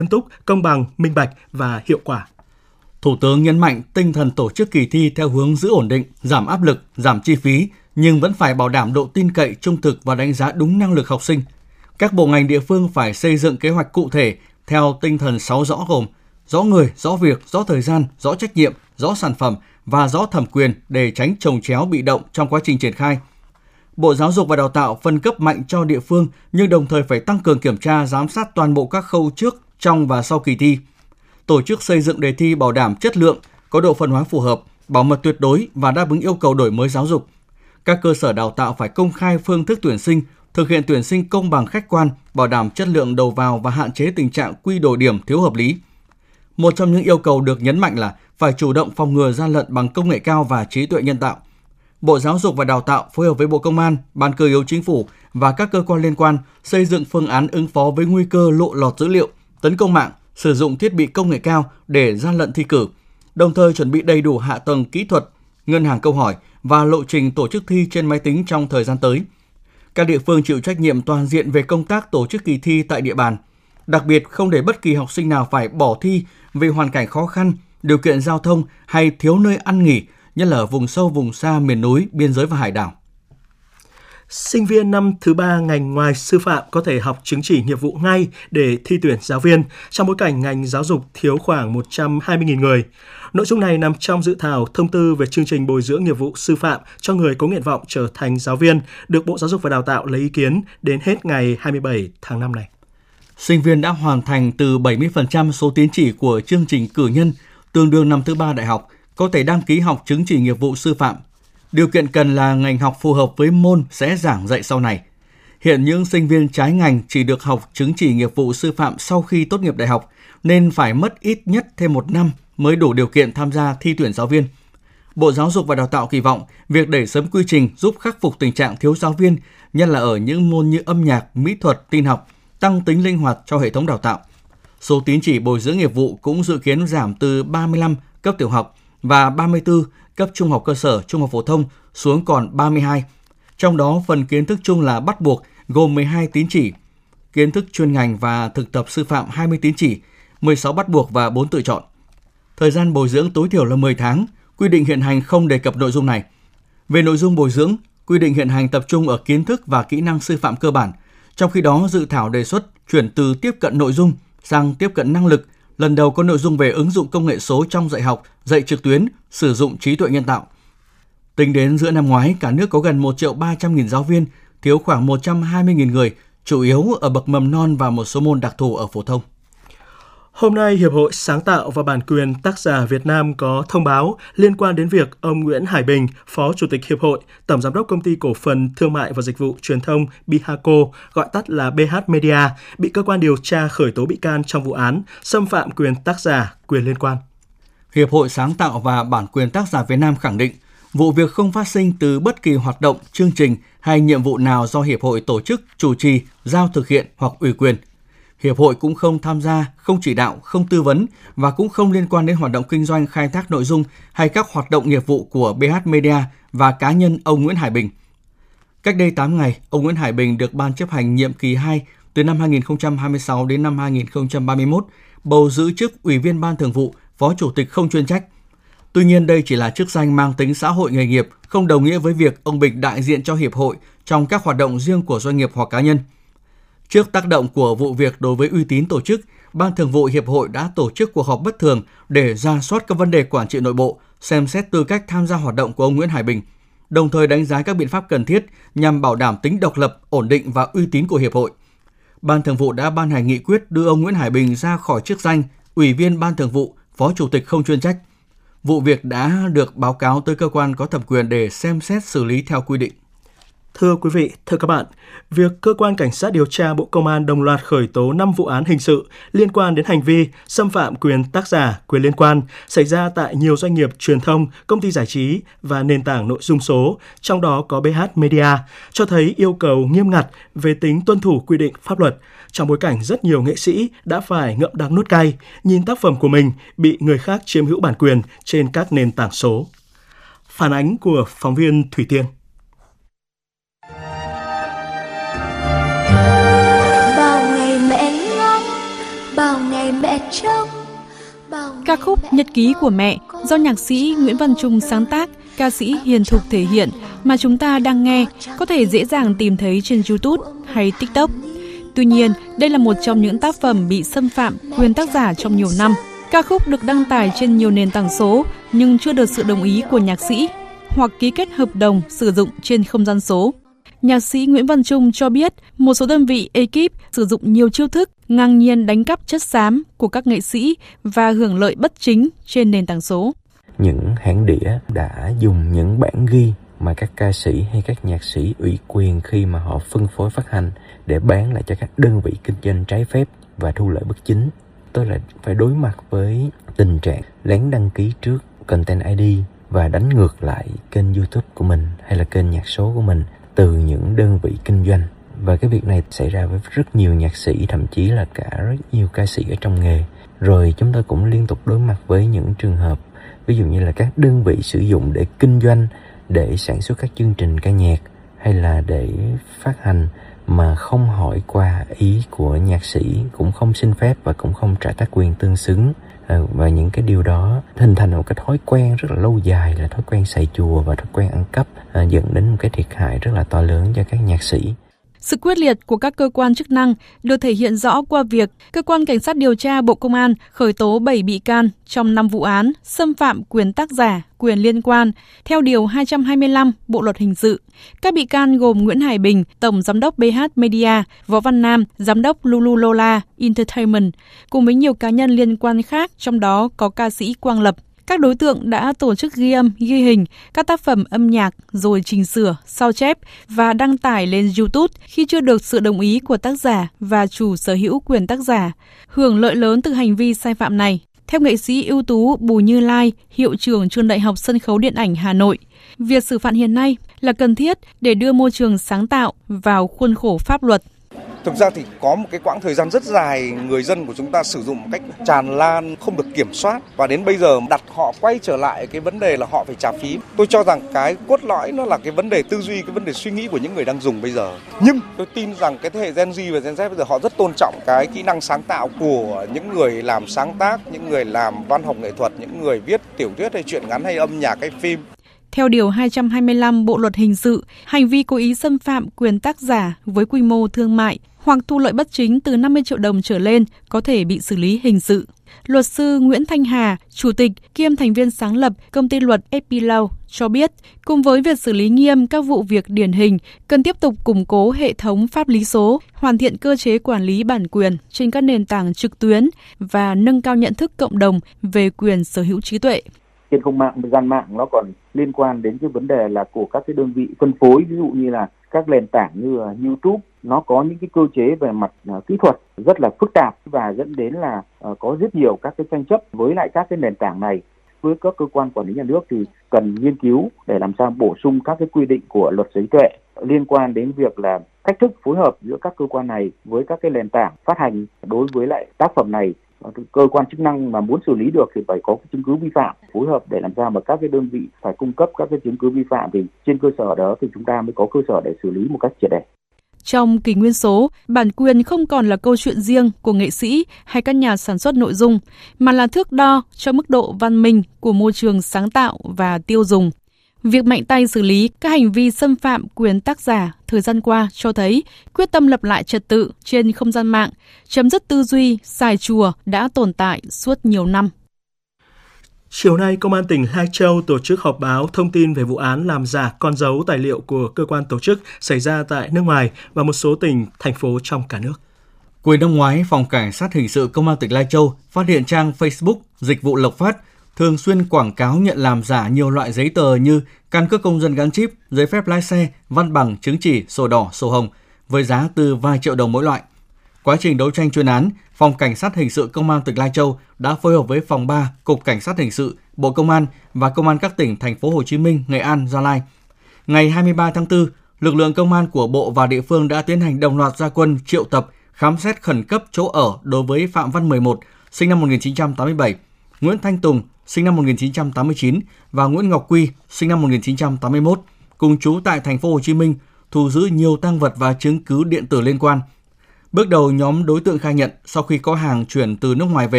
nghiêm túc, công bằng, minh bạch và hiệu quả. Thủ tướng nhấn mạnh tinh thần tổ chức kỳ thi theo hướng giữ ổn định, giảm áp lực, giảm chi phí, nhưng vẫn phải bảo đảm độ tin cậy, trung thực và đánh giá đúng năng lực học sinh. Các bộ ngành địa phương phải xây dựng kế hoạch cụ thể theo tinh thần 6 rõ gồm rõ người, rõ việc, rõ thời gian, rõ trách nhiệm, rõ sản phẩm và rõ thẩm quyền để tránh chồng chéo bị động trong quá trình triển khai. Bộ Giáo dục và Đào tạo phân cấp mạnh cho địa phương nhưng đồng thời phải tăng cường kiểm tra, giám sát toàn bộ các khâu trước, trong và sau kỳ thi. Tổ chức xây dựng đề thi bảo đảm chất lượng, có độ phân hóa phù hợp, bảo mật tuyệt đối và đáp ứng yêu cầu đổi mới giáo dục. Các cơ sở đào tạo phải công khai phương thức tuyển sinh, thực hiện tuyển sinh công bằng khách quan, bảo đảm chất lượng đầu vào và hạn chế tình trạng quy đổi điểm thiếu hợp lý. Một trong những yêu cầu được nhấn mạnh là phải chủ động phòng ngừa gian lận bằng công nghệ cao và trí tuệ nhân tạo. Bộ Giáo dục và Đào tạo phối hợp với Bộ Công an, Ban Cơ yếu Chính phủ và các cơ quan liên quan xây dựng phương án ứng phó với nguy cơ lộ lọt dữ liệu, tấn công mạng, sử dụng thiết bị công nghệ cao để gian lận thi cử, đồng thời chuẩn bị đầy đủ hạ tầng kỹ thuật, ngân hàng câu hỏi và lộ trình tổ chức thi trên máy tính trong thời gian tới. Các địa phương chịu trách nhiệm toàn diện về công tác tổ chức kỳ thi tại địa bàn, đặc biệt không để bất kỳ học sinh nào phải bỏ thi vì hoàn cảnh khó khăn, điều kiện giao thông hay thiếu nơi ăn nghỉ, nhất là ở vùng sâu, vùng xa, miền núi, biên giới và hải đảo. Sinh viên năm thứ 3 ngành ngoài sư phạm có thể học chứng chỉ nghiệp vụ ngay để thi tuyển giáo viên trong bối cảnh ngành giáo dục thiếu khoảng 120.000 người. Nội dung này nằm trong dự thảo thông tư về chương trình bồi dưỡng nghiệp vụ sư phạm cho người có nguyện vọng trở thành giáo viên, được Bộ Giáo dục và Đào tạo lấy ý kiến đến hết ngày 27 tháng 5 này. Sinh viên đã hoàn thành từ 70% số tín chỉ của chương trình cử nhân, tương đương năm thứ 3 đại học, có thể đăng ký học chứng chỉ nghiệp vụ sư phạm. Điều kiện cần là ngành học phù hợp với môn sẽ giảng dạy sau này. Hiện những sinh viên trái ngành chỉ được học chứng chỉ nghiệp vụ sư phạm sau khi tốt nghiệp đại học, nên phải mất ít nhất thêm 1 năm mới đủ điều kiện tham gia thi tuyển giáo viên. Bộ Giáo dục và Đào tạo kỳ vọng việc đẩy sớm quy trình giúp khắc phục tình trạng thiếu giáo viên, nhất là ở những môn như âm nhạc, mỹ thuật, tin học, tăng tính linh hoạt cho hệ thống đào tạo. Số tín chỉ bồi dưỡng nghiệp vụ cũng dự kiến giảm từ 35 cấp tiểu học và 34 cấp trung học cơ sở, trung học phổ thông xuống còn 32. Trong đó, phần kiến thức chung là bắt buộc gồm 12 tín chỉ, kiến thức chuyên ngành và thực tập sư phạm 20 tín chỉ, 16 bắt buộc và 4 tự chọn. Thời gian bồi dưỡng tối thiểu là 10 tháng, quy định hiện hành không đề cập nội dung này. Về nội dung bồi dưỡng, quy định hiện hành tập trung ở kiến thức và kỹ năng sư phạm cơ bản, trong khi đó dự thảo đề xuất chuyển từ tiếp cận nội dung sang tiếp cận năng lực, lần đầu có nội dung về ứng dụng công nghệ số trong dạy học, dạy trực tuyến, sử dụng trí tuệ nhân tạo. Tính đến giữa năm ngoái, cả nước có gần 1.300.000 giáo viên, thiếu khoảng 120.000 người, chủ yếu ở bậc mầm non và một số môn đặc thù ở phổ thông. Hôm nay, Hiệp hội Sáng tạo và Bản quyền Tác giả Việt Nam có thông báo liên quan đến việc ông Nguyễn Hải Bình, Phó Chủ tịch Hiệp hội, Tổng Giám đốc Công ty Cổ phần Thương mại và Dịch vụ Truyền thông Bihaco, gọi tắt là BH Media, bị cơ quan điều tra khởi tố bị can trong vụ án xâm phạm quyền tác giả, quyền liên quan. Hiệp hội Sáng tạo và Bản quyền Tác giả Việt Nam khẳng định, vụ việc không phát sinh từ bất kỳ hoạt động, chương trình hay nhiệm vụ nào do Hiệp hội tổ chức, chủ trì, giao thực hiện hoặc ủy quyền. Hiệp hội cũng không tham gia, không chỉ đạo, không tư vấn và cũng không liên quan đến hoạt động kinh doanh khai thác nội dung hay các hoạt động nghiệp vụ của BH Media và cá nhân ông Nguyễn Hải Bình. Cách đây 8 ngày, ông Nguyễn Hải Bình được Ban chấp hành nhiệm kỳ 2 từ năm 2026 đến năm 2031 bầu giữ chức Ủy viên Ban Thường vụ, Phó Chủ tịch không chuyên trách. Tuy nhiên, đây chỉ là chức danh mang tính xã hội nghề nghiệp, không đồng nghĩa với việc ông Bình đại diện cho Hiệp hội trong các hoạt động riêng của doanh nghiệp hoặc cá nhân. Trước tác động của vụ việc đối với uy tín tổ chức, Ban Thường vụ Hiệp hội đã tổ chức cuộc họp bất thường để rà soát các vấn đề quản trị nội bộ, xem xét tư cách tham gia hoạt động của ông Nguyễn Hải Bình, đồng thời đánh giá các biện pháp cần thiết nhằm bảo đảm tính độc lập, ổn định và uy tín của Hiệp hội. Ban Thường vụ đã ban hành nghị quyết đưa ông Nguyễn Hải Bình ra khỏi chức danh Ủy viên Ban Thường vụ, Phó Chủ tịch không chuyên trách. Vụ việc đã được báo cáo tới cơ quan có thẩm quyền để xem xét xử lý theo quy định. Thưa quý vị, thưa các bạn, việc Cơ quan Cảnh sát điều tra Bộ Công an đồng loạt khởi tố 5 vụ án hình sự liên quan đến hành vi xâm phạm quyền tác giả, quyền liên quan xảy ra tại nhiều doanh nghiệp truyền thông, công ty giải trí và nền tảng nội dung số, trong đó có BH Media, cho thấy yêu cầu nghiêm ngặt về tính tuân thủ quy định pháp luật, trong bối cảnh rất nhiều nghệ sĩ đã phải ngậm đắng nuốt cay, nhìn tác phẩm của mình bị người khác chiếm hữu bản quyền trên các nền tảng số. Phản ánh của phóng viên Thủy Tiên. Bao ngày Ca khúc Nhật ký của mẹ do nhạc sĩ Nguyễn Văn Trung sáng tác, ca sĩ Hiền Thục thể hiện mà chúng ta đang nghe có thể dễ dàng tìm thấy trên YouTube hay TikTok. Tuy nhiên, đây là một trong những tác phẩm bị xâm phạm quyền tác giả trong nhiều năm. Ca khúc được đăng tải trên nhiều nền tảng số nhưng chưa được sự đồng ý của nhạc sĩ hoặc ký kết hợp đồng sử dụng trên không gian số. Nhạc sĩ Nguyễn Văn Trung cho biết một số đơn vị ekip sử dụng nhiều chiêu thức ngang nhiên đánh cắp chất xám của các nghệ sĩ và hưởng lợi bất chính trên nền tảng số. Những hãng đĩa đã dùng những bản ghi mà các ca sĩ hay các nhạc sĩ ủy quyền khi mà họ phân phối phát hành để bán lại cho các đơn vị kinh doanh trái phép và thu lợi bất chính. Tôi lại phải đối mặt với tình trạng lén đăng ký trước Content ID và đánh ngược lại kênh YouTube của mình hay là kênh nhạc số của mình từ những đơn vị kinh doanh. Và cái việc này xảy ra với rất nhiều nhạc sĩ, thậm chí là cả rất nhiều ca sĩ ở trong nghề. Rồi chúng tôi cũng liên tục đối mặt với những trường hợp ví dụ như là các đơn vị sử dụng để kinh doanh, để sản xuất các chương trình ca nhạc hay là để phát hành mà không hỏi qua ý của nhạc sĩ, cũng không xin phép và cũng không trả tác quyền tương xứng. Và những cái điều đó hình thành một cái thói quen rất là lâu dài, là thói quen xài chùa và thói quen ăn cắp, dẫn đến một cái thiệt hại rất là to lớn cho các nhạc sĩ. Sự quyết liệt của các cơ quan chức năng được thể hiện rõ qua việc Cơ quan Cảnh sát điều tra Bộ Công an khởi tố 7 bị can trong 5 vụ án xâm phạm quyền tác giả, quyền liên quan theo Điều 225 Bộ Luật Hình sự. Các bị can gồm Nguyễn Hải Bình, Tổng Giám đốc BH Media, Võ Văn Nam, Giám đốc Lululola Entertainment, cùng với nhiều cá nhân liên quan khác, trong đó có ca sĩ Quang Lập. Các đối tượng đã tổ chức ghi âm, ghi hình các tác phẩm âm nhạc rồi chỉnh sửa, sao chép và đăng tải lên YouTube khi chưa được sự đồng ý của tác giả và chủ sở hữu quyền tác giả, hưởng lợi lớn từ hành vi sai phạm này. Theo nghệ sĩ ưu tú Bùi Như Lai, hiệu trưởng Trường Đại học Sân khấu Điện ảnh Hà Nội, việc xử phạt hiện nay là cần thiết để đưa môi trường sáng tạo vào khuôn khổ pháp luật. Thực ra thì có một cái quãng thời gian rất dài người dân của chúng ta sử dụng một cách tràn lan, không được kiểm soát, và đến bây giờ đặt họ quay trở lại cái vấn đề là họ phải trả phí. Tôi cho rằng cái cốt lõi nó là cái vấn đề tư duy, cái vấn đề suy nghĩ của những người đang dùng bây giờ. Nhưng tôi tin rằng cái thế hệ Gen Z và Gen Z bây giờ họ rất tôn trọng cái kỹ năng sáng tạo của những người làm sáng tác, những người làm văn học nghệ thuật, những người viết tiểu thuyết hay truyện ngắn hay âm nhạc hay phim. Theo Điều 225 Bộ Luật Hình sự, hành vi cố ý xâm phạm quyền tác giả với quy mô thương mại hoặc thu lợi bất chính từ 50 triệu đồng trở lên có thể bị xử lý hình sự. Luật sư Nguyễn Thanh Hà, Chủ tịch kiêm thành viên sáng lập Công ty luật Epilau cho biết, cùng với việc xử lý nghiêm các vụ việc điển hình, cần tiếp tục củng cố hệ thống pháp lý số, hoàn thiện cơ chế quản lý bản quyền trên các nền tảng trực tuyến và nâng cao nhận thức cộng đồng về quyền sở hữu trí tuệ. Trên không gian mạng nó còn liên quan đến cái vấn đề là của các cái đơn vị phân phối, ví dụ như là các nền tảng như YouTube, nó có những cái cơ chế về mặt kỹ thuật rất là phức tạp và dẫn đến là có rất nhiều các cái tranh chấp với lại các cái nền tảng này. Với các cơ quan quản lý nhà nước thì cần nghiên cứu để làm sao bổ sung các cái quy định của luật sở hữu trí tuệ liên quan đến việc là cách thức phối hợp giữa các cơ quan này với các cái nền tảng phát hành đối với lại tác phẩm này. Cơ quan chức năng mà muốn xử lý được thì phải có cái chứng cứ vi phạm, phối hợp để làm sao mà các cái đơn vị phải cung cấp các cái chứng cứ vi phạm, thì trên cơ sở đó thì chúng ta mới có cơ sở để xử lý một cách triệt để. Trong kỷ nguyên số, bản quyền không còn là câu chuyện riêng của nghệ sĩ hay các nhà sản xuất nội dung, mà là thước đo cho mức độ văn minh của môi trường sáng tạo và tiêu dùng. Việc mạnh tay xử lý các hành vi xâm phạm quyền tác giả thời gian qua cho thấy quyết tâm lập lại trật tự trên không gian mạng, chấm dứt tư duy xài chùa đã tồn tại suốt nhiều năm. Chiều nay, Công an tỉnh Lai Châu tổ chức họp báo thông tin về vụ án làm giả con dấu tài liệu của cơ quan tổ chức xảy ra tại nước ngoài và một số tỉnh, thành phố trong cả nước. Cuối năm ngoái, Phòng Cảnh sát Hình sự Công an tỉnh Lai Châu phát hiện trang Facebook Dịch vụ Lộc Phát thường xuyên quảng cáo nhận làm giả nhiều loại giấy tờ như căn cước công dân gắn chip, giấy phép lái xe, văn bằng, chứng chỉ, sổ đỏ, sổ hồng với giá từ vài triệu đồng mỗi loại. Quá trình đấu tranh chuyên án, Phòng Cảnh sát Hình sự Công an tỉnh Lai Châu đã phối hợp với Phòng 3, Cục Cảnh sát Hình sự, Bộ Công an và Công an các tỉnh thành phố Hồ Chí Minh, Nghệ An, Gia Lai. Ngày 23 tháng 4, lực lượng công an của Bộ và địa phương đã tiến hành đồng loạt ra quân triệu tập, khám xét khẩn cấp chỗ ở đối với Phạm Văn 11, sinh năm 1987, Nguyễn Thanh Tùng, sinh năm 1989 và Nguyễn Ngọc Quy, sinh năm 1981, cùng trú tại thành phố Hồ Chí Minh, thu giữ nhiều tang vật và chứng cứ điện tử liên quan. Bước đầu, nhóm đối tượng khai nhận sau khi có hàng chuyển từ nước ngoài về